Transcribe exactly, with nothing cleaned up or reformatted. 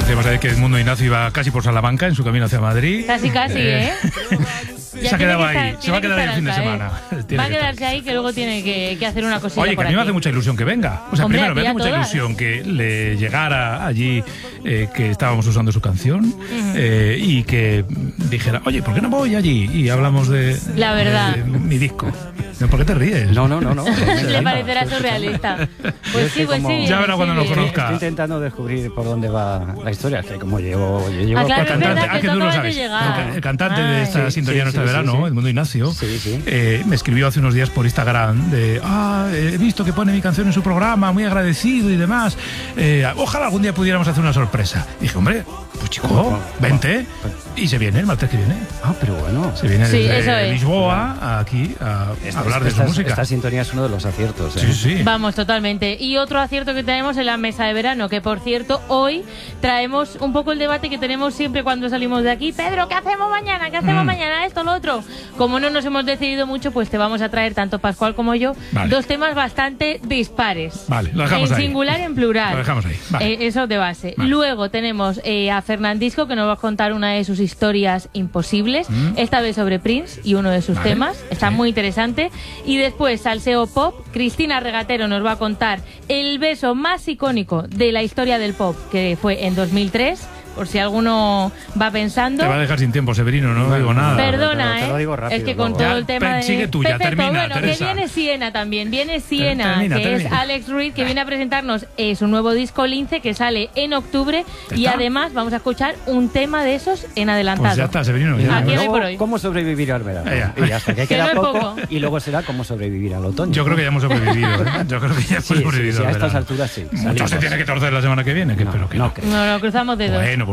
decíamos ayer que Edmundo Ignacio iba casi por Salamanca en su camino hacia Madrid. Casi, casi, ¿eh? Se ha quedado ahí, se va a quedar el fin de semana. Va a quedarse ahí que luego tiene que, que hacer una cosilla. Oye, que por a mí me aquí. hace mucha ilusión que venga. O sea, Hombre, primero me hace mucha todas. ilusión que le llegara allí eh, que estábamos usando su canción uh-huh. eh, y que dijera, oye, ¿por qué no voy allí? Y hablamos de, La verdad. de, de mi disco. ¿Por qué te ríes? No, no, no. no Le parecerá surrealista. Pues sí, pues sí. Ya verá cuando nos conozca. Estoy intentando descubrir por dónde va la historia, que como llevo... Yo llevo ah, claro, el cantante, ah, que tú lo sabes. El, el cantante Ay. de esta sí, sintonía sí, nuestra sí, verano, sí, sí. Edmundo Ignacio, sí, sí. Eh, me escribió hace unos días por Instagram de, ah, he visto que pone mi canción en su programa, muy agradecido y demás. Eh, ojalá algún día pudiéramos hacer una sorpresa. Y dije, hombre, pues chico, ¿Cómo? vente. Y se viene el martes que viene. Ah, pero bueno. Se viene sí, desde es. Lisboa aquí a esta, hablar de esta, su música. Esta sintonía es uno de los aciertos. ¿eh? Sí, sí. Vamos, totalmente. Y otro acierto que tenemos en la mesa de verano, que por cierto, hoy traemos un poco el debate que tenemos siempre cuando salimos de aquí. Pedro, ¿qué hacemos mañana? ¿Qué hacemos mm. mañana? Esto, lo otro. Como no nos hemos decidido mucho, pues te vamos a traer, tanto Pascual como yo, vale. dos temas bastante dispares. Vale, lo dejamos en ahí. En singular y en plural. Lo dejamos ahí. Vale. Eh, eso de base. Vale. Luego tenemos eh, a Fernandisco, que nos va a contar una de sus historias imposibles, mm. esta vez sobre Prince y uno de sus vale. temas. Está sí. muy interesante. Y después, Salseo Pop, Cristina Regatero nos va a contar el beso más icónico de la historia del pop, que fue en dos mil tres. Por si alguno va pensando. Te va a dejar sin tiempo, Severino, no, no digo nada. Perdona, te lo, te lo digo ¿eh? rápido, es que con luego. todo ya, el tema de... sigue tuya, Perfecto, termina, bueno, Teresa. que viene Siena también, viene Siena, termina, que termina. es Alex Ruiz, que viene a presentarnos eh, su nuevo disco Lince, que sale en octubre, y además vamos a escuchar un tema de esos en adelantado. Pues ya está, Severino. Ya. Aquí luego, por hoy. ¿Cómo sobrevivir al verano? Ya. Y hasta que queda que no poco, poco. Y luego será cómo sobrevivir al otoño. Yo creo que ya hemos sobrevivido. ¿eh? Yo creo que ya hemos sí, sobrevivido. Sí, sí, a al estas verano. alturas sí. Mucho se tiene que torcer la semana que viene, que no, espero que no. no. Creo. No, no, cruzamos dedos. Bueno,